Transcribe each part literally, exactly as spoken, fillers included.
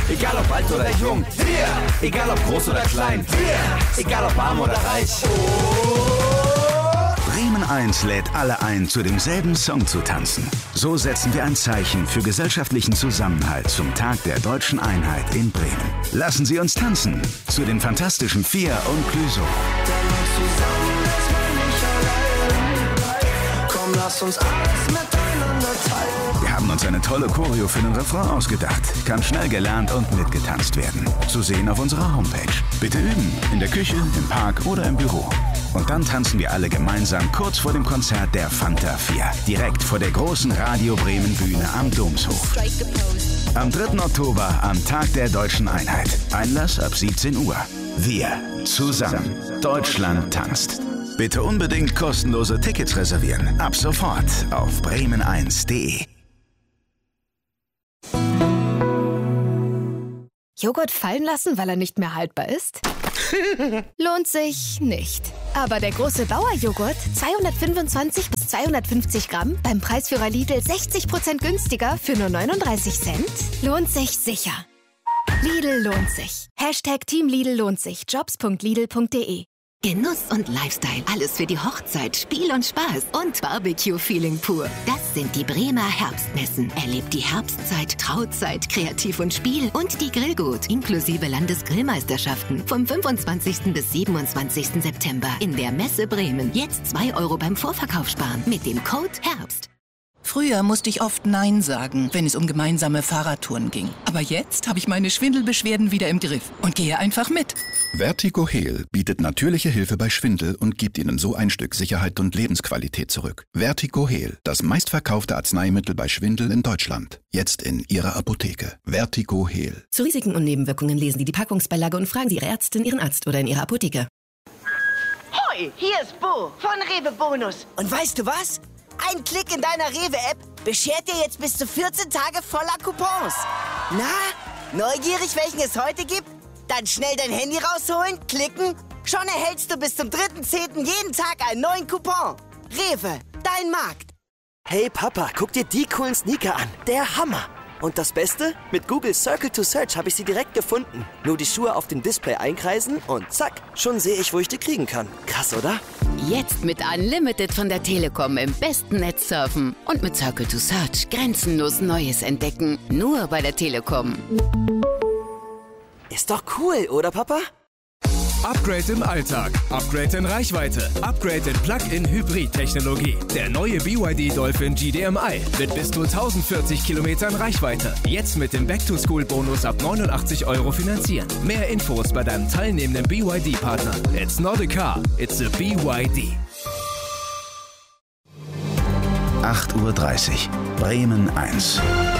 Egal ob alt oder jung, wir. Egal ob groß oder klein, wir. Egal ob arm oder reich. Bremen eins lädt alle ein, zu demselben Song zu tanzen. So setzen wir ein Zeichen für gesellschaftlichen Zusammenhalt zum Tag der deutschen Einheit in Bremen. Lassen Sie uns tanzen zu den Fantastischen Vier und Clüso. Komm, lass uns alles miteinander teilen. Wir haben uns eine tolle Choreo für den Refrain ausgedacht. Kann schnell gelernt und mitgetanzt werden. Zu sehen auf unserer Homepage. Bitte üben, in der Küche, im Park oder im Büro. Und dann tanzen wir alle gemeinsam kurz vor dem Konzert der Fanta vier. Direkt vor der großen Radio Bremen Bühne am Domshof. Am dritten Oktober, am Tag der deutschen Einheit. Einlass ab siebzehn Uhr. Wir zusammen. Deutschland tanzt. Bitte unbedingt kostenlose Tickets reservieren. Ab sofort auf bremen eins punkt de. Joghurt fallen lassen, weil er nicht mehr haltbar ist? Lohnt sich nicht. Aber der große Bauer-Joghurt, zweihundertfünfundzwanzig bis zweihundertfünfzig Gramm, beim Preisführer Lidl sechzig Prozent günstiger für nur neununddreißig Cent, lohnt sich sicher. Lidl lohnt sich. Hashtag Team Lidl lohnt sich. jobs punkt lidl punkt de. Genuss und Lifestyle. Alles für die Hochzeit, Spiel und Spaß und Barbecue-Feeling pur. Das sind die Bremer Herbstmessen. Erlebt die Herbstzeit, Trauzeit, Kreativ und Spiel und die Grillgut inklusive Landesgrillmeisterschaften vom fünfundzwanzigsten bis siebenundzwanzigsten September in der Messe Bremen. Jetzt zwei Euro beim Vorverkauf sparen mit dem Code Herbst. Früher musste ich oft Nein sagen, wenn es um gemeinsame Fahrradtouren ging. Aber jetzt habe ich meine Schwindelbeschwerden wieder im Griff und gehe einfach mit. Vertigo Heal bietet natürliche Hilfe bei Schwindel und gibt Ihnen so ein Stück Sicherheit und Lebensqualität zurück. Vertigo Heal, das meistverkaufte Arzneimittel bei Schwindel in Deutschland. Jetzt in Ihrer Apotheke. Vertigo Heal. Zu Risiken und Nebenwirkungen lesen Sie die Packungsbeilage und fragen Sie Ihre Ärztin, Ihren Arzt oder in Ihrer Apotheke. Hoi, hier ist Bo von Rewe Bonus. Und weißt du was? Ein Klick in deiner Rewe-App beschert dir jetzt bis zu vierzehn Tage voller Coupons. Na, neugierig, welchen es heute gibt? Dann schnell dein Handy rausholen, klicken. Schon erhältst du bis zum dritten zehnten jeden Tag einen neuen Coupon. Rewe, dein Markt. Hey Papa, guck dir die coolen Sneaker an. Der Hammer. Und das Beste? Mit Google Circle to Search habe ich sie direkt gefunden. Nur die Schuhe auf dem Display einkreisen und zack, schon sehe ich, wo ich die kriegen kann. Krass, oder? Jetzt mit Unlimited von der Telekom im besten Netz surfen und mit Circle to Search grenzenlos Neues entdecken. Nur bei der Telekom. Ist doch cool, oder Papa? Upgrade im Alltag, Upgrade in Reichweite, Upgrade in Plug-in-Hybrid-Technologie. Der neue B Y D Dolphin G D M I mit bis zu tausendvierzig Kilometern Reichweite. Jetzt mit dem Back-to-School-Bonus ab neunundachtzig Euro finanzieren. Mehr Infos bei deinem teilnehmenden B Y D-Partner. It's not a car, it's a B Y D. acht Uhr dreißig, Bremen eins.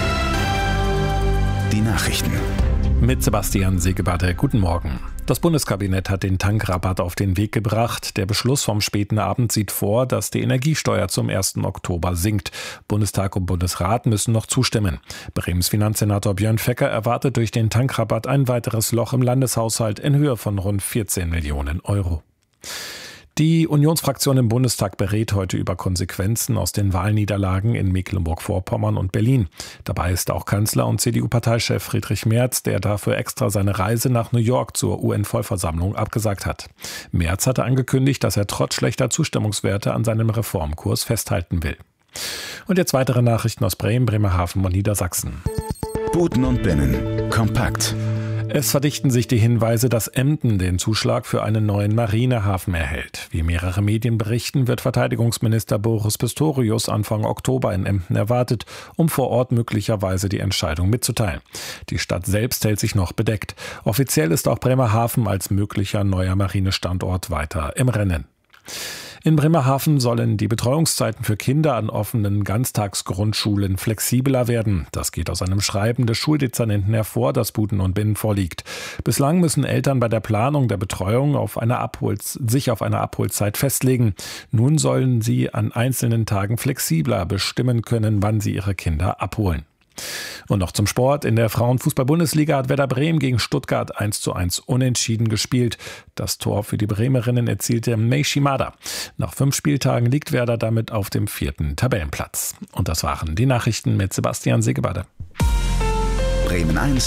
Die Nachrichten. Mit Sebastian Segebade. Guten Morgen. Das Bundeskabinett hat den Tankrabatt auf den Weg gebracht. Der Beschluss vom späten Abend sieht vor, dass die Energiesteuer zum ersten Oktober sinkt. Bundestag und Bundesrat müssen noch zustimmen. Bremens Finanzsenator Björn Fecker erwartet durch den Tankrabatt ein weiteres Loch im Landeshaushalt in Höhe von rund vierzehn Millionen Euro. Die Unionsfraktion im Bundestag berät heute über Konsequenzen aus den Wahlniederlagen in Mecklenburg-Vorpommern und Berlin. Dabei ist auch Kanzler und C D U-Parteichef Friedrich Merz, der dafür extra seine Reise nach New York zur U N-Vollversammlung abgesagt hat. Merz hatte angekündigt, dass er trotz schlechter Zustimmungswerte an seinem Reformkurs festhalten will. Und jetzt weitere Nachrichten aus Bremen, Bremerhaven und Niedersachsen. Buten und Binnen. Kompakt. Es verdichten sich die Hinweise, dass Emden den Zuschlag für einen neuen Marinehafen erhält. Wie mehrere Medien berichten, wird Verteidigungsminister Boris Pistorius Anfang Oktober in Emden erwartet, um vor Ort möglicherweise die Entscheidung mitzuteilen. Die Stadt selbst hält sich noch bedeckt. Offiziell ist auch Bremerhaven als möglicher neuer Marinestandort weiter im Rennen. In Bremerhaven sollen die Betreuungszeiten für Kinder an offenen Ganztagsgrundschulen flexibler werden. Das geht aus einem Schreiben des Schuldezernenten hervor, das Buten und Binnen vorliegt. Bislang müssen Eltern bei der Planung der Betreuung auf eine Abholz- sich auf eine Abholzeit festlegen. Nun sollen sie an einzelnen Tagen flexibler bestimmen können, wann sie ihre Kinder abholen. Und noch zum Sport. In der Frauenfußball-Bundesliga hat Werder Bremen gegen Stuttgart eins zu eins unentschieden gespielt. Das Tor für die Bremerinnen erzielte Mei Shimada. Nach fünf Spieltagen liegt Werder damit auf dem vierten Tabellenplatz. Und das waren die Nachrichten mit Sebastian Segebade. Bremen eins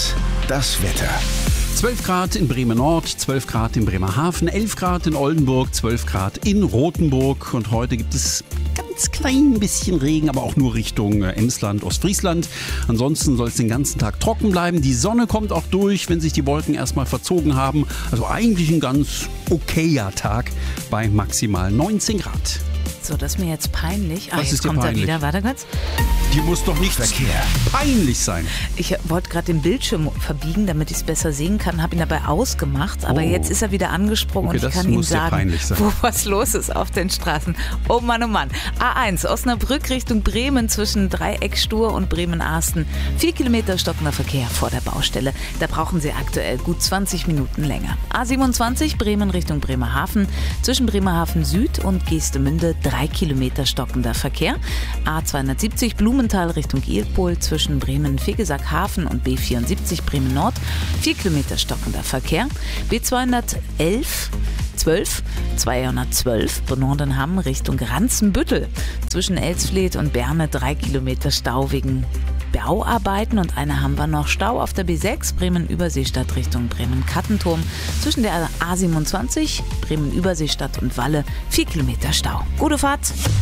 das Wetter. zwölf Grad in Bremen-Nord, zwölf Grad in Bremerhaven, elf Grad in Oldenburg, zwölf Grad in Rothenburg. Und heute gibt es ganz klein bisschen Regen, aber auch nur Richtung Emsland, Ostfriesland. Ansonsten soll es den ganzen Tag trocken bleiben. Die Sonne kommt auch durch, wenn sich die Wolken erstmal verzogen haben. Also eigentlich ein ganz okayer Tag bei maximal neunzehn Grad. So, das ist mir jetzt peinlich. Ah, Was jetzt ist dir kommt peinlich? er wieder. Warte kurz. Die muss doch nicht Verkehr. peinlich sein. Ich wollte gerade den Bildschirm verbiegen, damit ich es besser sehen kann. Habe ihn dabei ausgemacht, aber Oh. jetzt ist er wieder angesprungen Okay, und ich das kann ihm muss dir sagen, peinlich sein. wo was los ist auf den Straßen. Oh Mann, oh Mann. A eins, Osnabrück Richtung Bremen zwischen Dreieckstur und Bremen-Arsten. Vier Kilometer stockender Verkehr vor der Baustelle. Da brauchen Sie aktuell gut zwanzig Minuten länger. A siebenundzwanzig, Bremen Richtung Bremerhaven. Zwischen Bremerhaven Süd und Geestemünde drei Kilometer stockender Verkehr. A zweihundertsiebzig, Blumenthal Richtung Ilpol zwischen Bremen-Fegesack-Hafen und B vierundsiebzig Bremen-Nord. vier Kilometer stockender Verkehr. B zweihundertelf, zwölf, zweihundertzwölf, Nordenham Richtung Ranzenbüttel. Zwischen Elsfleth und Berne drei Kilometer Stau wegen Bauarbeiten und eine haben wir noch. Stau auf der B sechs, Bremen-Überseestadt Richtung Bremen-Kattenturm. Zwischen der A siebenundzwanzig, Bremen-Überseestadt und Walle vier Kilometer Stau. Gute Fahrt!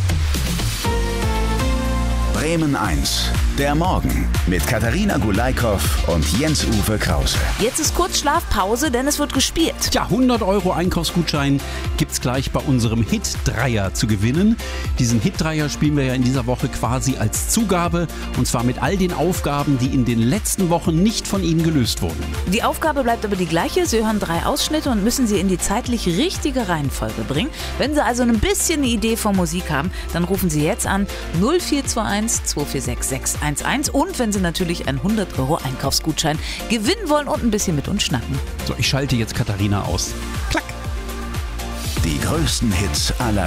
Bremen eins. Der Morgen mit Katharina Gulaikow und Jens-Uwe Krause. Jetzt ist kurz Schlafpause, denn es wird gespielt. Tja, hundert Euro Einkaufsgutschein gibt's gleich bei unserem Hit-Dreier zu gewinnen. Diesen Hit-Dreier spielen wir ja in dieser Woche quasi als Zugabe. Und zwar mit all den Aufgaben, die in den letzten Wochen nicht von Ihnen gelöst wurden. Die Aufgabe bleibt aber die gleiche. Sie hören drei Ausschnitte und müssen sie in die zeitlich richtige Reihenfolge bringen. Wenn Sie also ein bisschen eine Idee von Musik haben, dann rufen Sie jetzt an null vier zwei eins, zwei vier sechs, sechs eins eins. Und wenn Sie natürlich einen hundert Euro Einkaufsgutschein gewinnen wollen und ein bisschen mit uns schnacken. So, ich schalte jetzt Katharina aus. Klack! Die größten Hits aller